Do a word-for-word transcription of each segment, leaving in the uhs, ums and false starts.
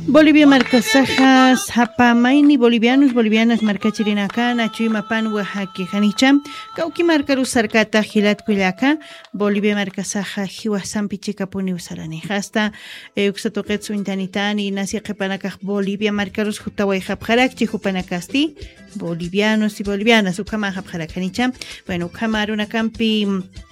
Bolivia marcasajas hapamaini bolivianos bolivianas markachirinaka nachuimapan Oaxaca hanicha kauki markaru sarkata hilat kullaka Bolivia marcasaja hiwasampi chikapuni usarani hasta uksatoqetsu intanitani nasi qepanakaj Bolivia markarus hutaway hapjarakchi hupanakasti bolivianos y bolivianas ukama hapjarak hanicha bueno ukamaruna campi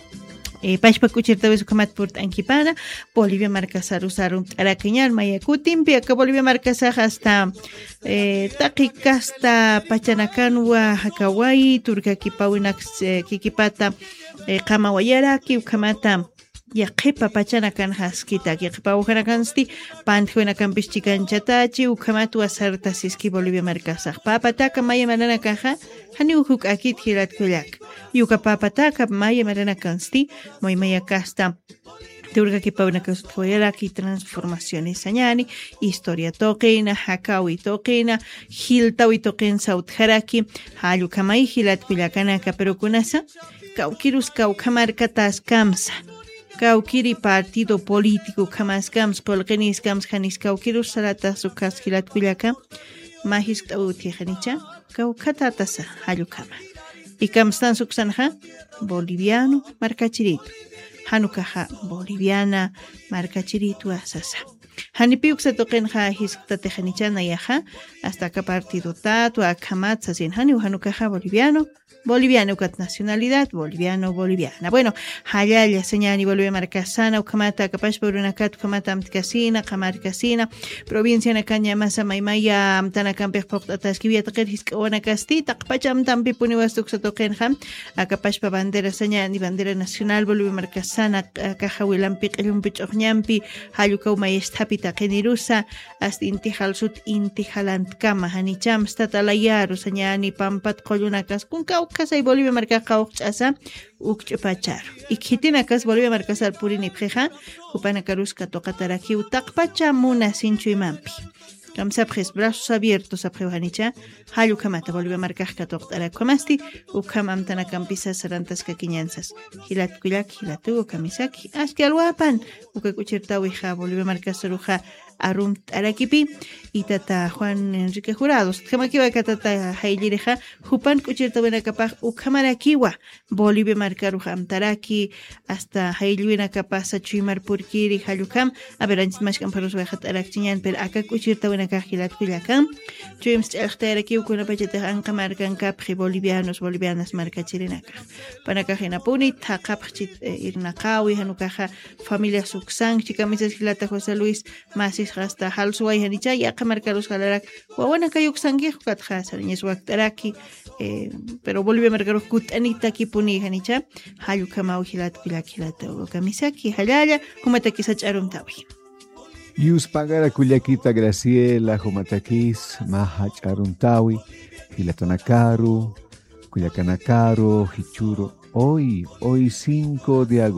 Eh, Pashpa kuchirta vez ukamat purt ankipana Bolivia marcasar usarum arakeñal mayakutin piaka Bolivia marcasar hasta eh, takikasta pachanakanwa hakawai turka kipawina eh, kikipata eh, kama wayaraki ukamata yaqipa pachanakan haskita yaqipa ukanakansти pantjunakan pichikanchatachi ukamatu asarta siski Bolivia marcasar papataka maya mananakaja hani uhuk akit hilat kullak yuka papataka maya mananakansti moymaya kasta turka kipawna kasutjoyaraki transformaciones sañani historia toqina hakawi toqina hiltawi toqin saut haraki halu kamay hilat kullakanaka pero kunasa kaukirus kaukamarkatas kamsa Kaukiri partido político kamas kams kolqenis kams hanis kaukirus salata sukas hilat kullaka mahis tawti hanicha kaukatata halukama y kamstan suksanja boliviano marcachirito hanukaja boliviana marcachirito asasa hanipiuk sa toqen ha hiskta tehanichana yaja hasta ka partido tatu akamatsa sin hani hanukaja boliviano Boliviano kat nacionalidad boliviano boliviana bueno hayalla señani Bolivia marcasana ukamata kapash por una kat ukamata amtkasina qamarkasina provincia na kanya masa maymaya amtana kampe poqta skibia taqir hiskwana kasti taqpacham tampi puni wastuk sa toqen ham akapash pa bandera señani bandera nacional Bolivia marcasana kahawilampi qilumpi ch'oqñampi hallukaw mayestapi taqinirusa hasta intihal sut intihalant kama hanicham statalayaru señani pampat qollunakas kunka Kasay Bolivia marca qawqch'asa ukch'upachar ikitinakas Bolivia marcasar purini pjeja hupanakaruska toqataraki utaqpacha muna sinchuimampi kamsapjes brazos abiertos apjewanicha halu kamata Bolivia marcajka toqtarakamasti ukamamtana kampisa sarantas kakiñansas hilat kullak hilatugo kamisaki aski alwapan ukakuchirtawi ja Bolivia marcasaruja arum arakipi itata Juan Enrique Jurados kamakiwa katata hailireja hupan kuchirta buena capaz ukamarakiwa Bolivia marcaruja amtaraki hasta hailwina capaz chuimar purkiri halukam a ver antes más camparos bajat arakchiñan pero acá kuchirta buena cajilat kullakam chuims ch'aqtaraki ukuna pachata anqamarkan kapji bolivianos bolivianas markachirinaka panakajina puni taqapchit irnaqawi hanukaja familia suksan chikamisas hilata José Luis Masis hasta halsuay hanicha ya qamarkarus halarak wawana kayuk sangi kat khasar ñes waktaraki eh, pero Bolivia markaru kutanita kipuni hanicha hayu kamau hilat kilakilata kamisaki halala humataki sach'arum tawi Yus pagara kullakita Graciela humatakis maha ch'arum tawi hilatanakaru kullakanakaru hichuro hoy hoy cinco de agosto